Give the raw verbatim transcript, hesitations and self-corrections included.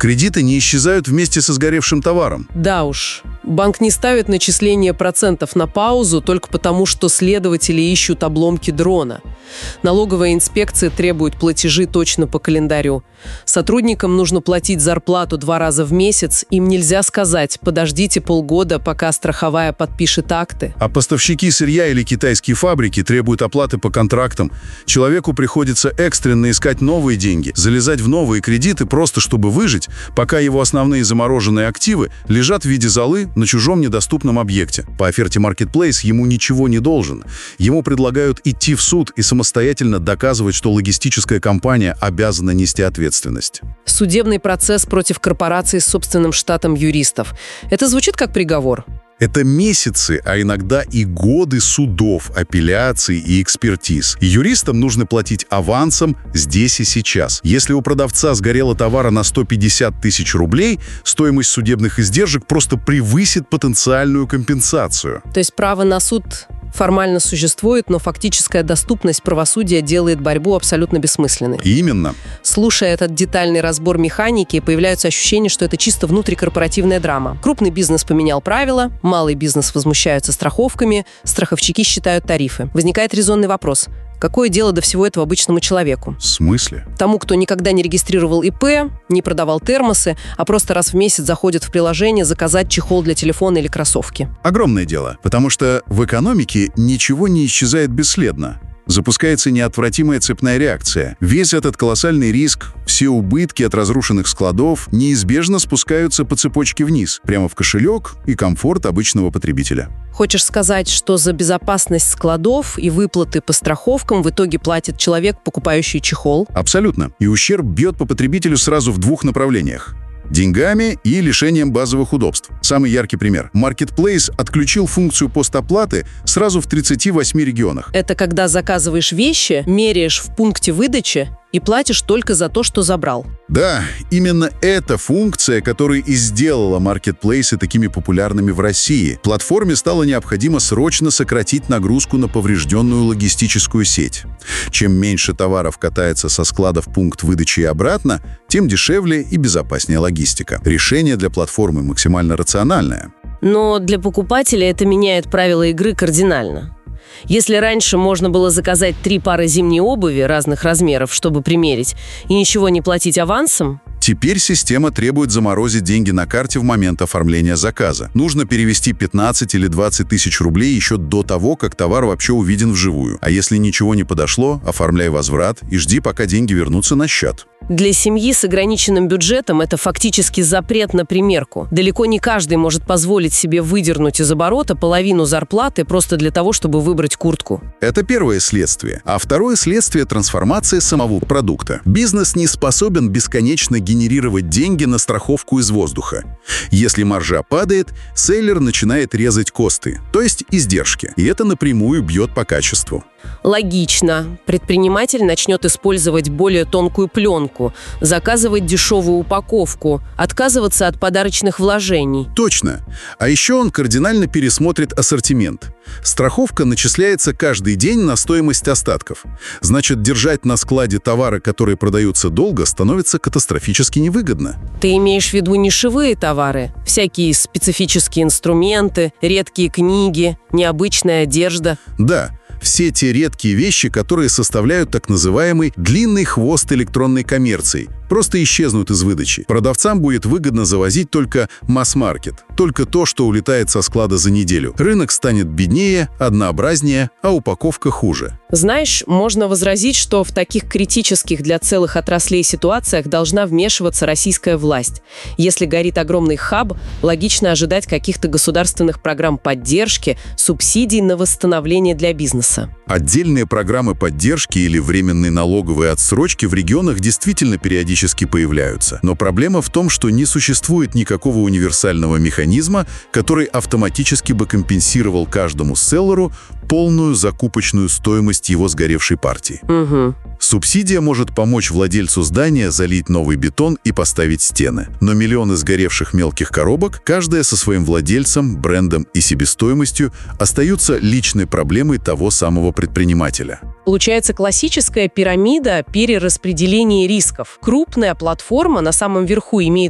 Кредиты не исчезают вместе со сгоревшим товаром. Да уж. Банк не ставит начисление процентов на паузу только потому, что следователи ищут обломки дрона. Налоговая инспекция требует платежи точно по календарю. Сотрудникам нужно платить зарплату два раза в месяц. Им нельзя сказать: подождите полгода, пока страховая подпишет акты. А поставщики сырья или китайские фабрики требуют оплаты по контрактам. Человеку приходится экстренно искать новые деньги, залезать в новые кредиты просто чтобы выжить, пока его основные замороженные активы лежат в виде золы на чужом недоступном объекте. По оферте Marketplace ему ничего не должен. Ему предлагают идти в суд и самостоятельно доказывать, что логистическая компания обязана нести ответственность. Судебный процесс против корпорации с собственным штатом юристов. Это звучит как приговор. Это месяцы, а иногда и годы судов, апелляций и экспертиз. И юристам нужно платить авансом здесь и сейчас. Если у продавца сгорело товара на сто пятьдесят тысяч рублей, стоимость судебных издержек просто превысит потенциальную компенсацию. То есть право на суд формально существует, но фактическая доступность правосудия делает борьбу абсолютно бессмысленной. Именно. Слушая этот детальный разбор механики, появляется ощущение, что это чисто внутрикорпоративная драма. Крупный бизнес поменял правила, малый бизнес возмущается страховками, страховщики считают тарифы. Возникает резонный вопрос: какое дело до всего этого обычному человеку? В смысле? Тому, кто никогда не регистрировал ИП, не продавал термосы, а просто раз в месяц заходит в приложение заказать чехол для телефона или кроссовки. Огромное дело, потому что в экономике ничего не исчезает бесследно. Запускается неотвратимая цепная реакция. Весь этот колоссальный риск, все убытки от разрушенных складов неизбежно спускаются по цепочке вниз, прямо в кошелек и комфорт обычного потребителя. Хочешь сказать, что за безопасность складов и выплаты по страховкам в итоге платит человек, покупающий чехол? Абсолютно. И ущерб бьет по потребителю сразу в двух направлениях: деньгами и лишением базовых удобств. Самый яркий пример. Marketplace отключил функцию постоплаты сразу в тридцати восьми регионах. Это когда заказываешь вещи, меряешь в пункте выдачи и платишь только за то, что забрал. Да, именно эта функция, которая и сделала маркетплейсы такими популярными в России. Платформе стало необходимо срочно сократить нагрузку на поврежденную логистическую сеть. Чем меньше товаров катается со склада в пункт выдачи и обратно, тем дешевле и безопаснее логистика. Решение для платформы максимально рациональное. Но для покупателя это меняет правила игры кардинально. Если раньше можно было заказать три пары зимней обуви разных размеров, чтобы примерить, и ничего не платить авансом, теперь система требует заморозить деньги на карте в момент оформления заказа. Нужно перевести пятнадцать или двадцать тысяч рублей еще до того, как товар вообще увиден вживую. А если ничего не подошло, оформляй возврат и жди, пока деньги вернутся на счет. для семьи с ограниченным бюджетом это фактически запрет на примерку. Далеко не каждый может позволить себе выдернуть из оборота половину зарплаты просто для того, чтобы выбрать куртку. Это первое следствие. А второе следствие – трансформация самого продукта. Бизнес не способен бесконечно генерировать деньги на страховку из воздуха. Если маржа падает, селлер начинает резать косты, то есть издержки. И это напрямую бьет по качеству. Логично. Предприниматель начнет использовать более тонкую пленку, заказывать дешевую упаковку, отказываться от подарочных вложений. Точно. А еще он кардинально пересмотрит ассортимент. Страховка начисляется каждый день на стоимость остатков. Значит, держать на складе товары, которые продаются долго, становится катастрофически невыгодно. Ты имеешь в виду нишевые товары? Всякие специфические инструменты, редкие книги, необычная одежда? Да. Все те редкие вещи, которые составляют так называемый длинный хвост электронной коммерции, просто исчезнут из выдачи. Продавцам будет выгодно завозить только масс-маркет, только то, что улетает со склада за неделю. Рынок станет беднее, однообразнее, а упаковка хуже. Знаешь, можно возразить, что в таких критических для целых отраслей ситуациях должна вмешиваться российская власть. Если горит огромный хаб, логично ожидать каких-то государственных программ поддержки, субсидий на восстановление для бизнеса. Отдельные программы поддержки или временные налоговые отсрочки в регионах действительно периодически появляются. Но проблема в том, что не существует никакого универсального механизма, который автоматически бы компенсировал каждому селлеру полную закупочную стоимость его сгоревшей партии. Угу. Субсидия может помочь владельцу здания залить новый бетон и поставить стены. Но миллионы сгоревших мелких коробок, каждая со своим владельцем, брендом и себестоимостью, остаются личной проблемой того самого предпринимателя. Получается классическая пирамида перераспределения рисков. Крупная платформа на самом верху имеет